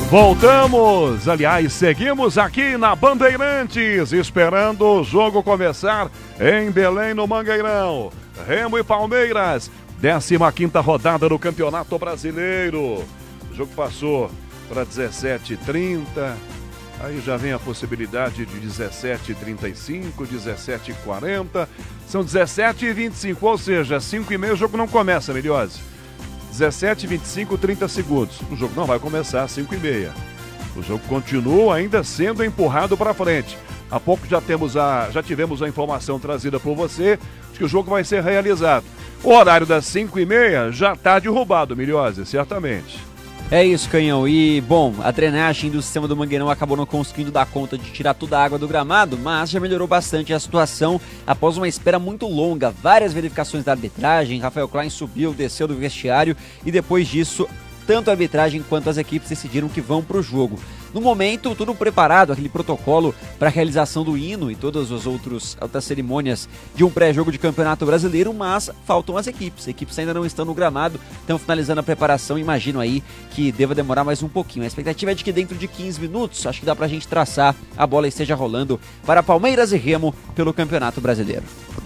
Voltamos, aliás, seguimos aqui na Bandeirantes, esperando o jogo começar em Belém, no Mangueirão. Remo e Palmeiras, 15ª rodada do Campeonato Brasileiro. O jogo passou para 17h30, aí já vem a possibilidade de 17h35, 17h40, são 17h25, ou seja, 5h30 o jogo não começa, Miliose. 17h25, 30 segundos. O jogo não vai começar às 5h30. O jogo continua ainda sendo empurrado para frente. Há pouco já tivemos a informação trazida por você de que o jogo vai ser realizado. O horário das 5h30 já está derrubado, Miliose, certamente. É isso, Canhão. E, bom, a drenagem do sistema do Mangueirão acabou não conseguindo dar conta de tirar toda a água do gramado, mas já melhorou bastante a situação após uma espera muito longa. Várias verificações da arbitragem, Rafael Klein subiu, desceu do vestiário e depois disso, tanto a arbitragem quanto as equipes decidiram que vão para o jogo. No momento, tudo preparado, aquele protocolo para a realização do hino e todas as outras cerimônias de um pré-jogo de Campeonato Brasileiro, mas faltam as equipes. As equipes ainda não estão no gramado, estão finalizando a preparação. Imagino aí que deva demorar mais um pouquinho. A expectativa é de que dentro de 15 minutos, acho que dá para a gente traçar, a bola esteja rolando para Palmeiras e Remo pelo Campeonato Brasileiro.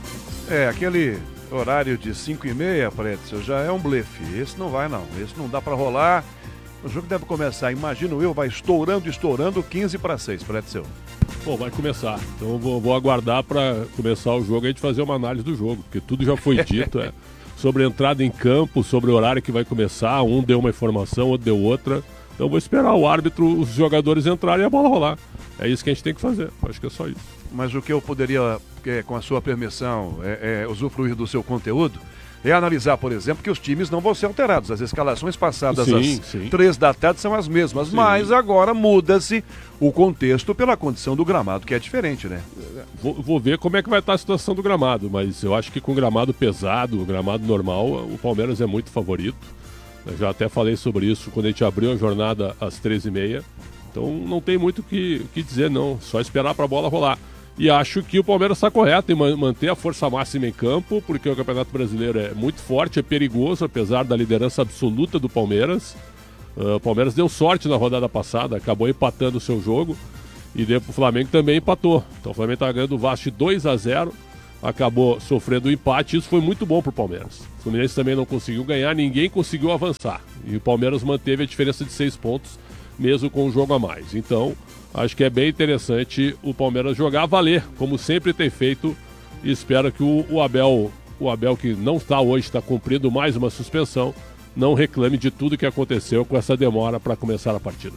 Aquele horário de 5h30, Pretzel, já é um blefe. Esse não vai não, esse não dá para rolar. O jogo deve começar, imagino eu, vai estourando, 15h para 6, Pretzel. Bom, vai começar. Então vou aguardar para começar o jogo e a gente fazer uma análise do jogo, porque tudo já foi dito, sobre a entrada em campo, sobre o horário que vai começar, um deu uma informação, outro deu outra. Então vou esperar o árbitro, os jogadores entrarem e a bola rolar. É isso que a gente tem que fazer, acho que é só isso. Mas o que eu poderia, com a sua permissão, usufruir do seu conteúdo, é analisar, por exemplo, que os times não vão ser alterados. As escalações passadas às 3 da tarde são as mesmas, mas agora muda-se o contexto pela condição do gramado, que é diferente, né? Vou ver como é que vai estar a situação do gramado, mas eu acho que com gramado pesado, o gramado normal, o Palmeiras é muito favorito. Eu já até falei sobre isso quando a gente abriu a jornada às 13h30. Então não tem muito o que dizer, não. Só esperar para a bola rolar. E acho que o Palmeiras está correto em manter a força máxima em campo, porque o Campeonato Brasileiro é muito forte, é perigoso, apesar da liderança absoluta do Palmeiras. O Palmeiras deu sorte na rodada passada, acabou empatando o seu jogo, e o Flamengo também empatou. Então o Flamengo estava ganhando o Vasco de 2-0, acabou sofrendo o empate, e isso foi muito bom para o Palmeiras. O Fluminense também não conseguiu ganhar, ninguém conseguiu avançar. E o Palmeiras manteve a diferença de 6 pontos, mesmo com um jogo a mais. Então, acho que é bem interessante o Palmeiras jogar a valer, como sempre tem feito, e espero que o Abel, que não está hoje, está cumprindo mais uma suspensão, não reclame de tudo que aconteceu com essa demora para começar a partida.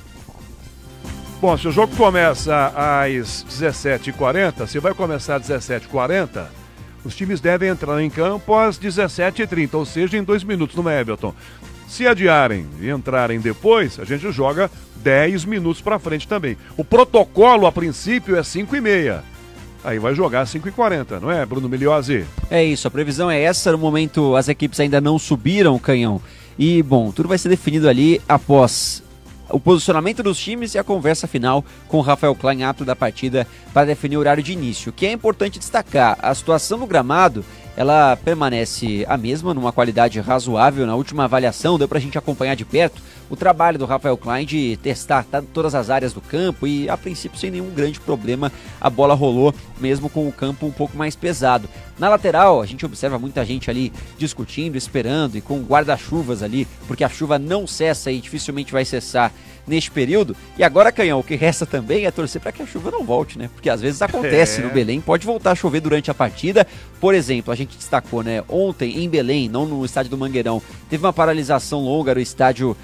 Bom, se o jogo começa às 17h40, se vai começar às 17h40, os times devem entrar em campo às 17h30, ou seja, em 2 minutos, não é, Everton? Se adiarem e entrarem depois, a gente joga 10 minutos para frente também. O protocolo, a princípio, é 5h30. Aí vai jogar às 5h40, não é, Bruno Miliose? É isso, a previsão é essa. No momento, as equipes ainda não subiram, Canhão. E, bom, tudo vai ser definido ali após o posicionamento dos times e a conversa final com o Rafael Klein, árbitro da partida, para definir o horário de início. O que é importante destacar, a situação no gramado, ela permanece a mesma, numa qualidade razoável. Na última avaliação deu pra gente acompanhar de perto o trabalho do Rafael Klein de testar todas as áreas do campo e, a princípio, sem nenhum grande problema, a bola rolou mesmo com o campo um pouco mais pesado. Na lateral, a gente observa muita gente ali discutindo, esperando e com guarda-chuvas ali, porque a chuva não cessa e dificilmente vai cessar neste período. E agora, Canhão, o que resta também é torcer para que a chuva não volte, né? Porque às vezes acontece no Belém, pode voltar a chover durante a partida. Por exemplo, a gente destacou, né, ontem em Belém, não no estádio do Mangueirão, teve uma paralisação longa no estádio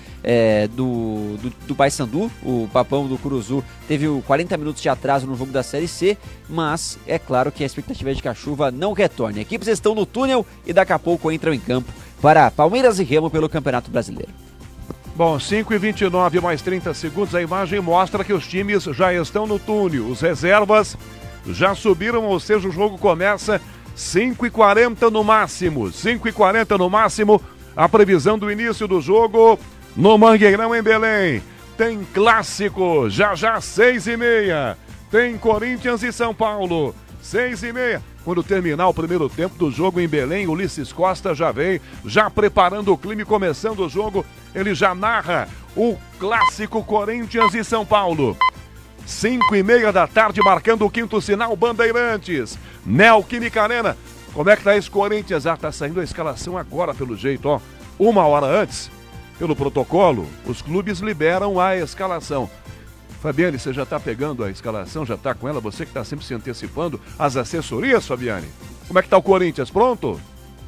do Paysandu. O Papão do Curuzu teve 40 minutos de atraso no jogo da Série C, mas é claro que a expectativa é de que a chuva não retorne. Equipes estão no túnel e daqui a pouco entram em campo para Palmeiras e Remo pelo Campeonato Brasileiro. Bom, 5h29 mais 30 segundos, a imagem mostra que os times já estão no túnel. Os reservas já subiram, ou seja, o jogo começa 5h40 no máximo. 5h40 no máximo, a previsão do início do jogo no Mangueirão, em Belém. Tem clássico, já 6h30. Tem Corinthians e São Paulo, 6h30. Quando terminar o primeiro tempo do jogo em Belém, Ulisses Costa já vem, já preparando o clima e começando o jogo ele já narra o clássico Corinthians e São Paulo. 5:30 da tarde, marcando o quinto sinal, Bandeirantes. Neoquímica Arena. Como é que tá esse Corinthians? Tá saindo a escalação agora, pelo jeito, ó. 1 hora antes, pelo protocolo, os clubes liberam a escalação. Fabiane, você já tá pegando a escalação? Já tá com ela? Você que tá sempre se antecipando as assessorias, Fabiane? Como é que tá o Corinthians? Pronto?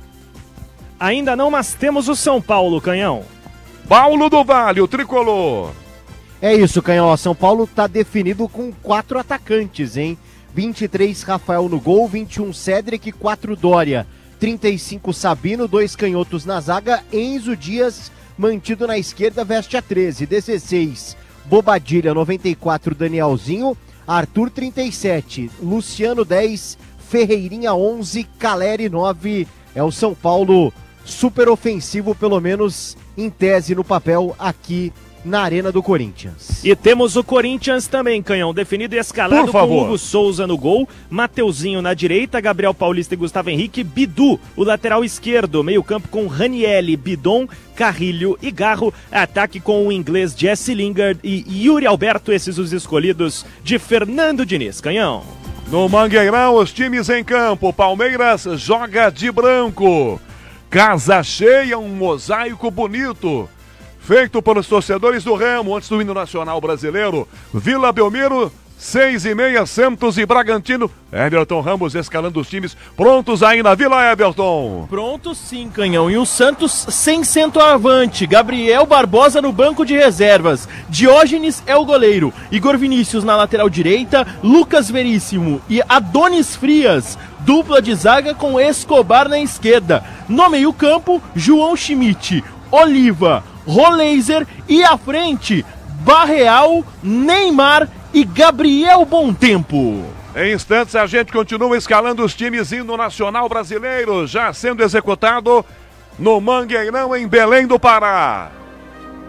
Ainda não, mas temos o São Paulo, Canhão. Paulo do Vale, o tricolor. É isso, Canhão. São Paulo tá definido com 4 atacantes, hein? 23 Rafael no gol, 21 Cédric, 4 Dória, 35 Sabino, 2 canhotos na zaga, Enzo Dias mantido na esquerda, veste a 13, 16 Bobadilha, 94 Danielzinho, Arthur 37, Luciano 10, Ferreirinha 11, Caleri 9. É o São Paulo super ofensivo, pelo menos em tese no papel, aqui na Arena do Corinthians. E temos o Corinthians também, Canhão, definido e escalado com Hugo Souza no gol, Mateuzinho na direita, Gabriel Paulista e Gustavo Henrique, Bidu, o lateral esquerdo, meio campo com Ranielli, Bidon, Carrilho e Garro, ataque com o inglês Jesse Lingard e Yuri Alberto, esses os escolhidos de Fernando Diniz, Canhão. No Mangueirão, os times em campo, Palmeiras joga de branco, casa cheia, um mosaico bonito, feito pelos torcedores do Remo, antes do hino nacional brasileiro. Vila Belmiro, 6:30, Santos e Bragantino. Everton Ramos escalando os times, prontos aí na Vila, Everton. Prontos sim, Canhão. E o Santos sem centroavante. Gabriel Barbosa no banco de reservas. Diógenes é o goleiro. Igor Vinícius na lateral direita. Lucas Veríssimo e Adonis Frias. Dupla de zaga com Escobar na esquerda. No meio-campo, João Schmidt, Oliva, Roleiser e à frente, Barreal, Neymar e Gabriel Bontempo. Em instantes a gente continua escalando os times, hino nacional brasileiro já sendo executado no Mangueirão, em Belém do Pará.